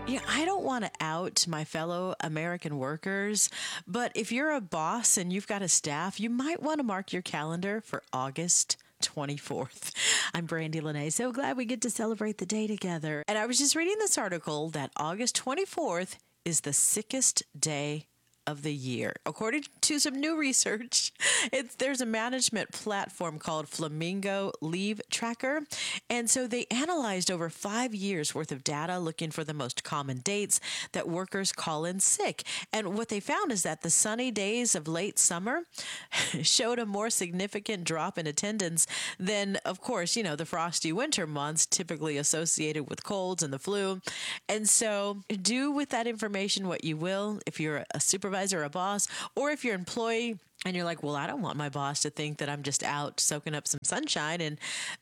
Yeah, I don't want to out my fellow American workers, but if you're a boss and you've got a staff, you might want to mark your calendar for August 24th. I'm Brandy Lene. So glad we get to celebrate the day together. And I was just reading this article that August 24th is the sickest day of the year. According to some new research, there's a management platform called Flamingo Leave Tracker. And so they analyzed over 5 years worth of data looking for the most common dates that workers call in sick. And what they found is that the sunny days of late summer showed a more significant drop in attendance than, of course, the frosty winter months typically associated with colds and the flu. And so do with that information what you will. If you're a supervisor, or a boss, or if you're an employee and you're like, well, I don't want my boss to think that I'm just out soaking up some sunshine. And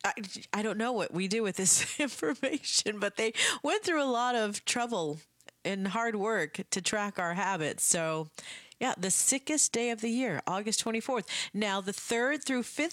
I don't know what we do with this information, but they went through a lot of trouble and hard work to track our habits. So yeah, the sickest day of the year, August 24th. Now, the third through fifth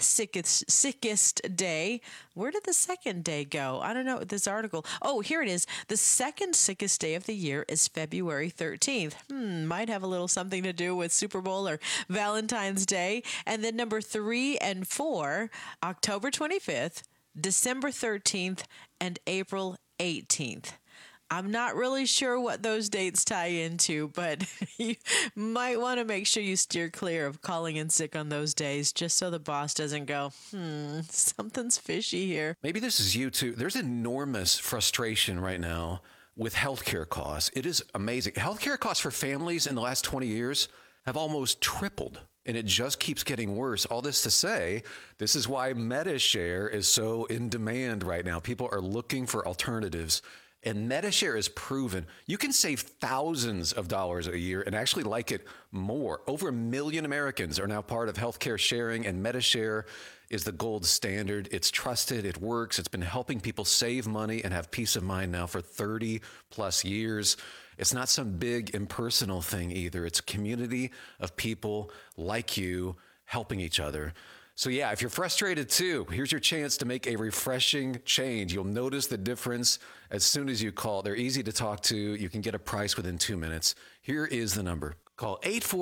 sickest day, where did the second day go? I don't know this article. Oh, here it is. The second sickest day of the year is February 13th. Might have a little something to do with Super Bowl or Valentine's Day. And then number 3 and 4, October 25th, December 13th, and April 18th. I'm not really sure what those dates tie into, but you might want to make sure you steer clear of calling in sick on those days just so the boss doesn't go, something's fishy here. Maybe this is you too. There's enormous frustration right now with healthcare costs. It is amazing. Healthcare costs for families in the last 20 years have almost tripled, and it just keeps getting worse. All this to say, this is why Medi-Share is so in demand right now. People are looking for alternatives. And Medi-Share is proven you can save thousands of dollars a year and actually like it more. Over 1 million Americans are now part of healthcare sharing, and Medi-Share is the gold standard. It's trusted. It works. It's been helping people save money and have peace of mind now for 30 plus years. It's not some big impersonal thing either. It's a community of people like you helping each other. So yeah, if you're frustrated too, here's your chance to make a refreshing change. You'll notice the difference as soon as you call. They're easy to talk to. You can get a price within 2 minutes. Here is the number. Call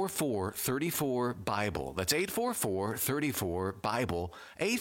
844-34-BIBLE. That's 844-34-BIBLE.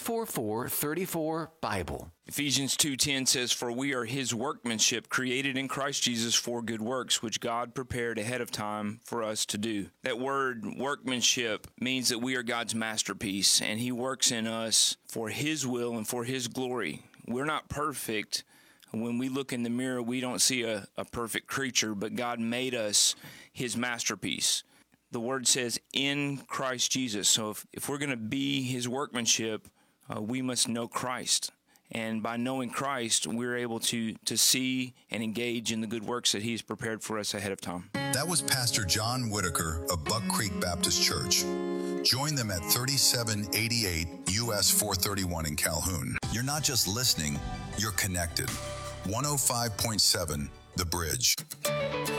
844-34-BIBLE. Ephesians 2:10 says, "For we are his workmanship, created in Christ Jesus for good works, which God prepared ahead of time for us to do." That word workmanship means that we are God's masterpiece, and he works in us for his will and for his glory. We're not perfect. When we look in the mirror, we don't see a perfect creature, but God made us his masterpiece. The word says in Christ Jesus. So if we're going to be his workmanship, we must know Christ. And by knowing Christ, we're able to see and engage in the good works that he's prepared for us ahead of time. That was Pastor John Whitaker of Buck Creek Baptist Church. Join them at 3788 US 431 in Calhoun. You're not just listening, you're connected. 105.7 The Bridge.